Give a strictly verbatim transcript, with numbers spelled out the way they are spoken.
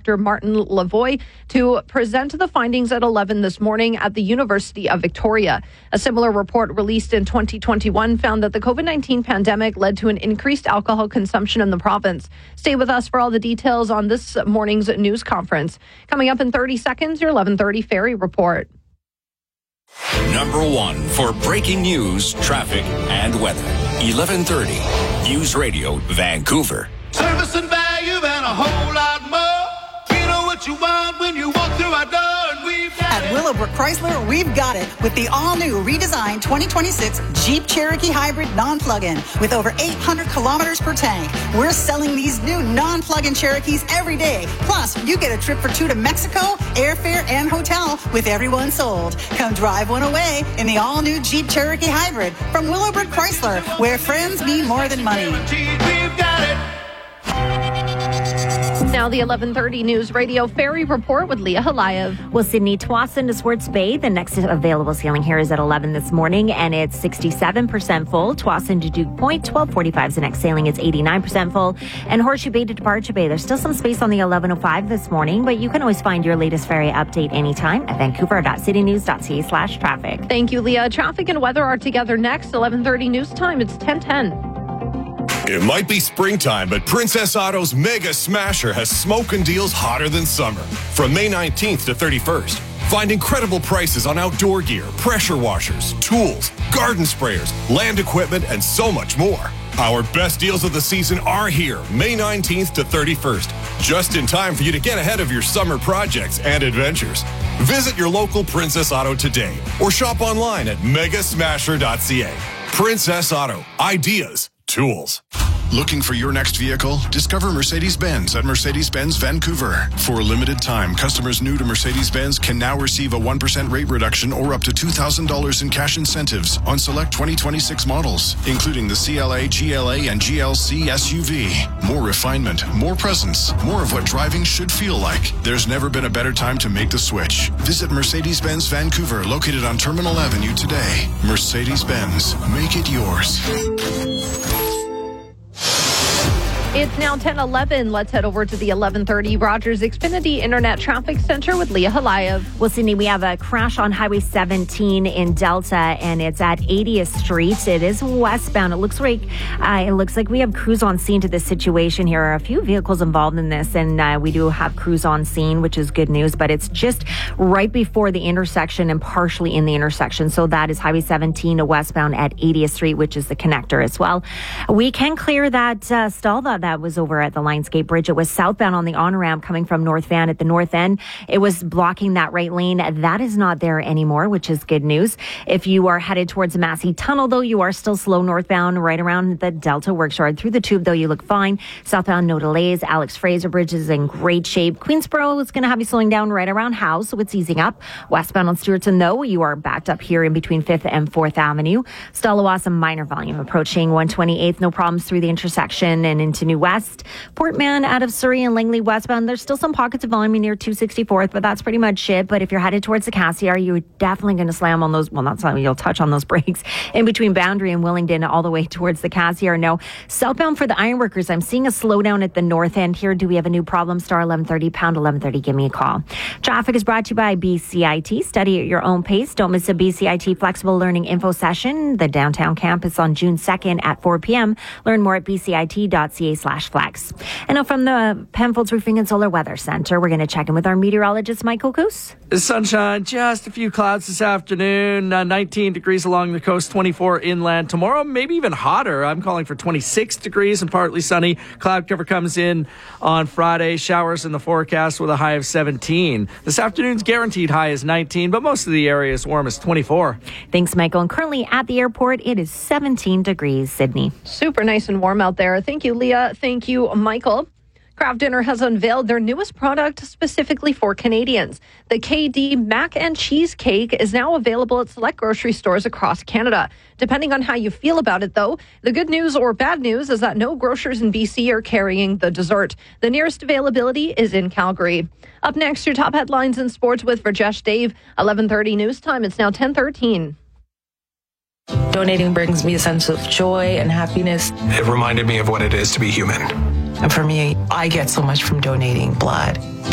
Doctor Martin Lavoie to present the findings at eleven this morning at the University of Victoria. A similar report released in twenty twenty-one found that the COVID nineteen pandemic led to an increased alcohol consumption in the province. Stay with us for all the details on this morning's news conference. Coming up in thirty seconds, your eleven thirty Ferry Report. Number one for breaking news, traffic, and weather. eleven thirty News Radio, Vancouver. Service and value and a whole lot more. You know what you want when you walk through our door, and we've got At Willowbrook Chrysler, we've got it with the all-new redesigned twenty twenty-six Jeep Cherokee Hybrid non-plug-in with over eight hundred kilometers per tank. We're selling these new non-plug-in Cherokees every day. Plus, you get a trip for two to Mexico, airfare, and hotel with every one sold. Come drive one away in the all-new Jeep Cherokee Hybrid from Willowbrook Chrysler, where friends mean more than money. We've got it. Now the eleven thirty News Radio Ferry Report with Leah Halayev. Well, Sydney, Tsawwassen to Swartz Bay. The next available sailing here is at eleven this morning, and it's sixty-seven percent full. Tsawwassen to Duke Point, twelve forty-five is the next sailing. It's eighty-nine percent full. And Horseshoe Bay to Departure Bay. There's still some space on the eleven oh five this morning, but you can always find your latest ferry update anytime at vancouver dot city news dot c a slash traffic. Thank you, Leah. Traffic and weather are together next. eleven thirty News Time. It's ten ten. It might be springtime, but Princess Auto's Mega Smasher has smoking deals hotter than summer. From May nineteenth to thirty-first, find incredible prices on outdoor gear, pressure washers, tools, garden sprayers, land equipment, and so much more. Our best deals of the season are here, May nineteenth to thirty-first, just in time for you to get ahead of your summer projects and adventures. Visit your local Princess Auto today or shop online at mega smasher dot c a. Princess Auto, ideas, tools. Looking for your next vehicle? Discover Mercedes-Benz at Mercedes-Benz Vancouver. For a limited time, customers new to Mercedes-Benz can now receive a one percent rate reduction or up to two thousand dollars in cash incentives on select twenty twenty-six models, including the C L A, G L A, and G L C S U V. More refinement, more presence, more of what driving should feel like. There's never been a better time to make the switch. Visit Mercedes-Benz Vancouver, located on Terminal Avenue today. Mercedes-Benz, make it yours. It's now ten eleven. Let's head over to the eleven thirty Rogers Xfinity Internet Traffic Center with Leah Halayev. Well, Sydney, we have a crash on Highway seventeen in Delta, and it's at eightieth Street. It is westbound. It looks like uh, it looks like we have crews on scene to this situation. Here are a few vehicles involved in this, and uh, we do have crews on scene, which is good news. But it's just right before the intersection and partially in the intersection. So that is Highway seventeen westbound at eightieth Street, which is the connector as well. We can clear that uh, stall that. That was over at the Lionsgate Bridge. It was southbound on the on-ramp coming from North Van at the north end. It was blocking that right lane. That is not there anymore, which is good news. If you are headed towards the Massey Tunnel, though, you are still slow northbound right around the Delta Works Yard. Through the tube, though, you look fine. Southbound, no delays. Alex Fraser Bridge is in great shape. Queensboro is going to have you slowing down right around House, so it's easing up. Westbound on Stewartson, though, you are backed up here in between fifth and fourth Avenue. Stallawassa, minor volume approaching one twenty-eighth. No problems through the intersection and into New West. Portman out of Surrey and Langley westbound. There's still some pockets of volume near two sixty-fourth, but that's pretty much it. But if you're headed towards the Cassiar, you're definitely going to slam on those, well, not slam, you'll touch on those brakes in between Boundary and Willingdon all the way towards the Cassiar. No, southbound for the Ironworkers, I'm seeing a slowdown at the north end here. Do we have a new problem? Star eleven thirty, pound eleven thirty, give me a call. Traffic is brought to you by B C I T. Study at your own pace. Don't miss a B C I T Flexible Learning Info Session. The downtown campus on June second at four p.m. Learn more at b c i t dot c a slash flex. And now from the Penfolds Roofing and Solar Weather Center, we're going to check in with our meteorologist, Michael Coos. Sunshine, just a few clouds this afternoon, uh, nineteen degrees along the coast, twenty-four inland. Tomorrow, maybe even hotter. I'm calling for twenty-six degrees and partly sunny. Cloud cover comes in on Friday. Showers in the forecast with a high of seventeen. This afternoon's guaranteed high is nineteen, but most of the area is warm as twenty-four. Thanks, Michael. And currently at the airport, it is seventeen degrees, Sydney. Super nice and warm out there. Thank you, Leah. Thank you, Michael. Kraft Dinner has unveiled their newest product specifically for Canadians. The K D Mac and Cheese Cake is now available at select grocery stores across Canada. Depending on how you feel about it, though, the good news or bad news is that no grocers in B C are carrying the dessert. The nearest availability is in Calgary. Up next, your top headlines in sports with Rajesh Dave. eleven thirty news time. It's now ten thirteen. Donating brings me a sense of joy and happiness. It reminded me of what it is to be human. And for me, I get so much from donating blood.